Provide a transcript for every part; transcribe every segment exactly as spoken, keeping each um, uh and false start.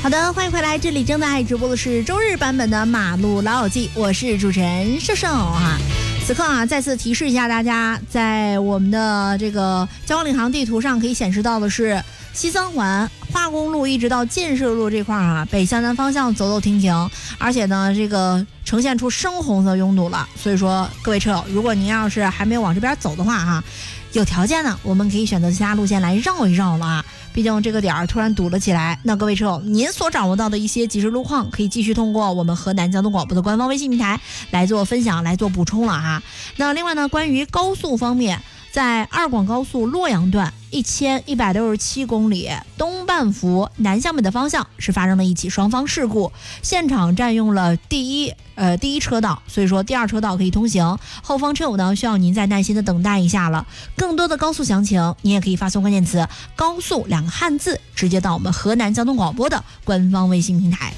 好的，欢迎回来，这里正在直播的是周日版本的马路老友记，我是主持人秀秀哈。此刻啊，再次提示一下大家，在我们的这个交通领航地图上可以显示到的是西三环化公路一直到建设路这块啊，北向南方向走走停停，而且呢，这个呈现出深红色拥堵了。所以说，各位车友，如果您要是还没有往这边走的话哈，有条件呢，我们可以选择其他路线来绕一绕了啊。毕竟这个点儿突然堵了起来，那各位车友，您所掌握到的一些即时路况，可以继续通过我们河南交通广播的官方微信平台来做分享、来做补充了哈。那另外呢，关于高速方面，在二广高速洛阳段一千一百六十七公里东半幅南向北的方向是发生了一起双方事故，现场占用了第一呃第一车道，所以说第二车道可以通行，后方车友呢需要您再耐心的等待一下了。更多的高速详情，你也可以发送关键词高速两个汉字直接到我们河南交通广播的官方微信平台。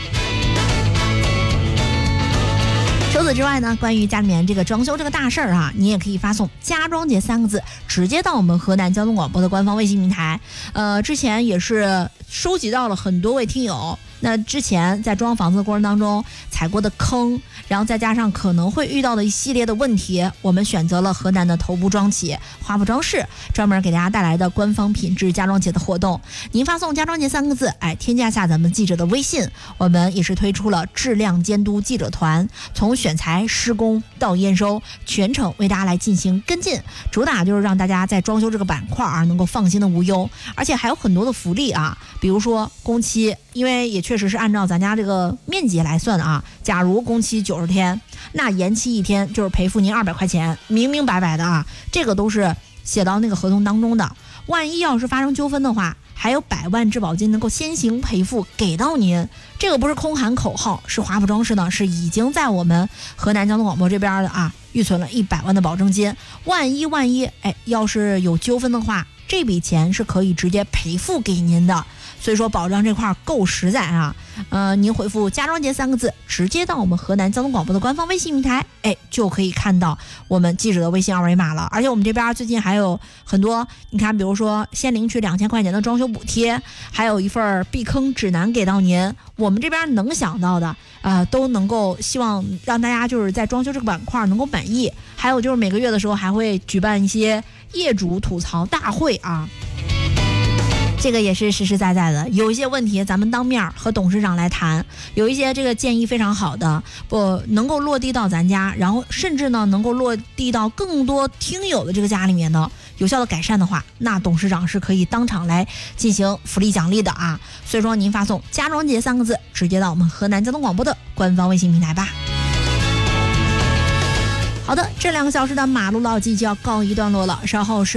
除此之外呢，关于家里面这个装修这个大事儿啊，你也可以发送家装节三个字直接到我们河南交通广播的官方微信平台。呃，之前也是收集到了很多位听友，那之前在装房子的过程当中踩过的坑，然后再加上可能会遇到的一系列的问题，我们选择了河南的头部装企华普装饰专门给大家带来的官方品质家装节的活动。您发送家装节三个字，哎，添加下咱们记者的微信，我们也是推出了质量监督记者团，从选材、施工到验收，全程为大家来进行跟进，主打就是让大家在装修这个板块啊能够放心的无忧，而且还有很多的福利啊，比如说工期，因为也确实是按照咱家这个面积来算啊，假如工期九十天，那延期一天就是赔付您二百块钱，明明白白的啊，这个都是写到那个合同当中的。万一要是发生纠纷的话，还有百万质保金能够先行赔付给到您，这个不是空喊口号，是华普装饰呢是已经在我们河南交通广播这边的啊预存了一百万的保证金，万一万一哎要是有纠纷的话，这笔钱是可以直接赔付给您的。所以说保障这块够实在啊，呃，您回复家装节三个字，直接到我们河南交通广播的官方微信平台，哎，就可以看到我们记者的微信二维码了。而且我们这边最近还有很多，你看，比如说先领取两千块钱的装修补贴，还有一份避坑指南给到您。我们这边能想到的，呃，都能够希望让大家就是在装修这个板块能够满意。还有就是每个月的时候还会举办一些业主吐槽大会啊。这个也是实实在在的，有一些问题咱们当面和董事长来谈，有一些这个建议非常好的，不能够落地到咱家，然后甚至呢能够落地到更多听友的这个家里面的有效的改善的话，那董事长是可以当场来进行福利奖励的啊。所以说您发送家装节三个字直接到我们河南交通广播的官方微信平台吧。好的，这两个小时的马路老记就要告一段落了，稍后是